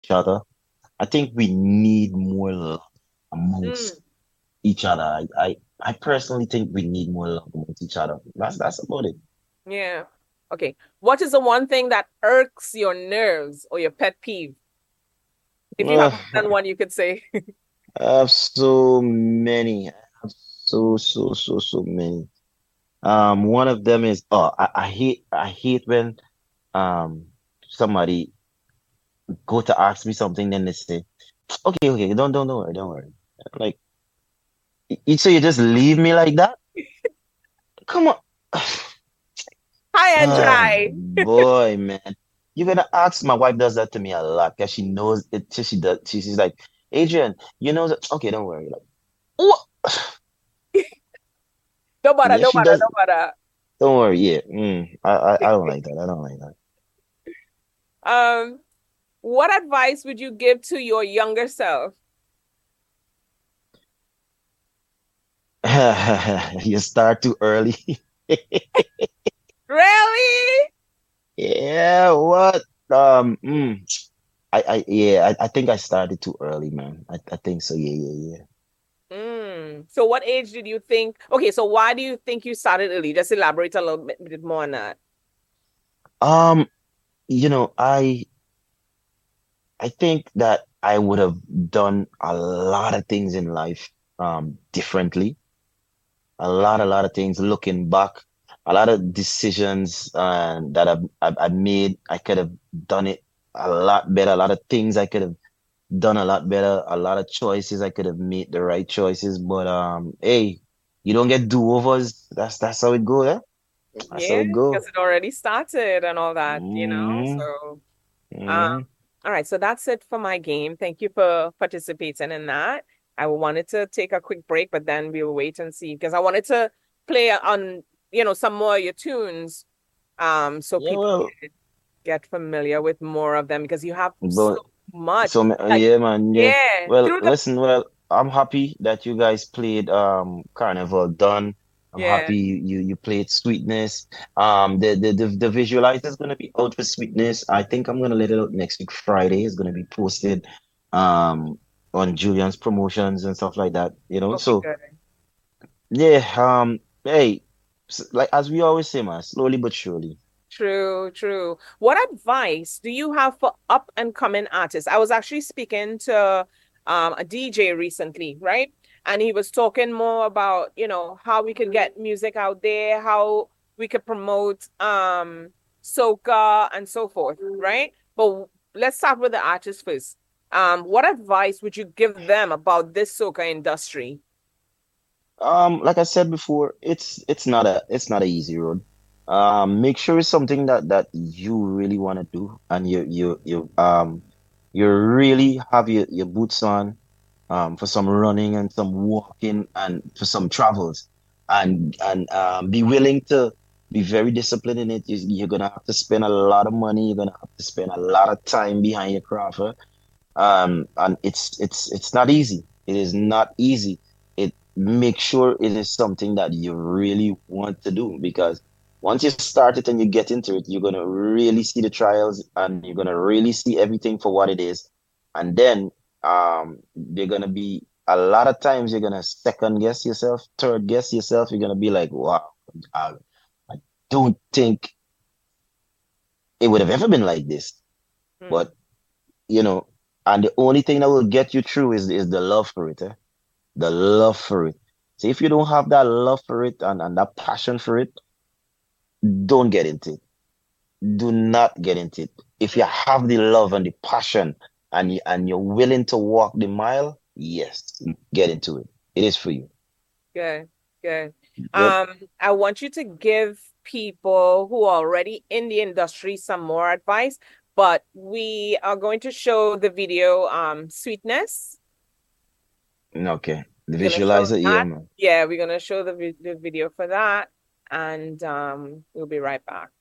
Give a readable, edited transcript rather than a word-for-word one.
each other. I think we need more love Mm, amongst each other. I personally think we need more love amongst each other. That's about it. yeah. Okay. What is the one thing that irks your nerves or your pet peeve? If you have Ugh, more than one, you could say. I have so many. I have so many. One of them is I hate when um somebody go to ask me something, then they say, okay, don't worry, don't worry. Like so you just leave me like that? Come on. High and Oh dry. boy, man. You're gonna ask my wife does that to me a lot because she knows it she does she's like, Adrian, you know that okay, don't worry. Like, what? Don't bother, Yeah, don't she bother, does. don't bother. Don't worry, yeah. I don't like that. I don't like Um, what advice would you give to your younger self? that. You start too early. Really? Yeah, what? Um, mm, I think I started too early, man. I think so. Yeah. So what age did you think? Okay, so why do you think you started early? Just elaborate a little bit more on that. Um, you know, I think that I would have done a lot of things in life differently. A lot of things looking back, a lot of decisions that I've made. I could have done it a lot better. A lot of things I could have done a lot better. A lot of choices I could have made the right choices. But hey, you don't get do-overs. That's how it goes, eh? That's how Yeah, it go. because it already started and all that, you know? Hmm So, um, hmm all right, so that's it for my game. Thank you for participating in that. I wanted to take a quick break, but then we'll wait and see because I wanted to play on, some more of your tunes, so Yeah, people well, get familiar with more of them because you have so but much. so Like, yeah, man, yeah. yeah, Well, through the listen, well, I'm happy that you guys played Carnival Done. I'm yeah. happy you played Sweetness. The visualizer is gonna be out for Sweetness. I think I'm gonna let it out next week Friday. It's gonna be posted um on Julian's promotions and stuff like that, you know. Okay, So good. yeah, hey, like as we always say, man, slowly but surely. True, true. What advice do you have for up and coming artists? I was actually speaking to a DJ recently, right? And he was talking more about, how we could get music out there, how we could promote soca and so forth, right? But let's start with the artists first. What advice would you give them about this soca industry? Like I said before, it's not a easy road. Make sure it's something that you really want to do and you really have your boots on for some running and some walking and for some travels and be willing to be very disciplined in it. You're gonna have to spend a lot of money. You're gonna have to spend a lot of time behind your craft. And it's not easy. It is not easy. It Make sure it is something that you really want to do because once you start it and you get into it, you're gonna really see the trials and you're gonna really see everything for what it is. And then they're gonna be a lot of times you're gonna second guess yourself, third guess yourself. You're gonna be like, wow, I, I don't think it would have ever been like this. Hmm. But you know, and the only thing that will get you through is the love for it, eh? The love for it. So if you don't have that love for it and that passion for it, don't get into it. Do not get into it. If you have the love and the passion and you're willing to walk the mile, yes, get into it. It is for you. Good, good. Yep. I want you to give people who are already in the industry some more advice, but we are going to show the video, Sweetness. Okay. The We're gonna show visualizer, yeah, that. man. Yeah, we're gonna show the video for that, and we'll be right back.